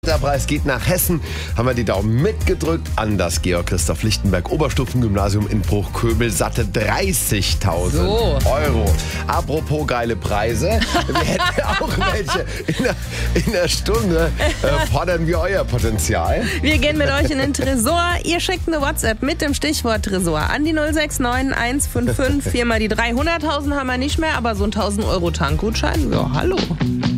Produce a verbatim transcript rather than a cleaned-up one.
Der Preis geht nach Hessen. Haben wir die Daumen mitgedrückt an das Georg-Christoph-Lichtenberg-Oberstufengymnasium in Bruchköbel. Satte dreißigtausend So. Euro. Apropos geile Preise. Wir hätten auch welche. In der, in der Stunde äh, fordern wir euer Potenzial. Wir gehen mit euch in den Tresor. Ihr schickt eine WhatsApp mit dem Stichwort Tresor an die null sechs neun eins fünf fünf. Viermal die drei. hunderttausend haben wir nicht mehr, aber so ein tausend Euro Tankgutschein, ja, hallo.